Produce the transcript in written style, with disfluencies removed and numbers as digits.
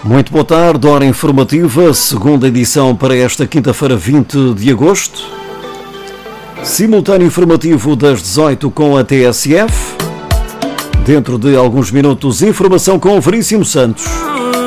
Muito boa tarde, hora informativa, segunda edição para esta quinta-feira, 20 de agosto. Simultâneo informativo das 18 com a TSF. Dentro de alguns minutos, informação com Veríssimo Santos.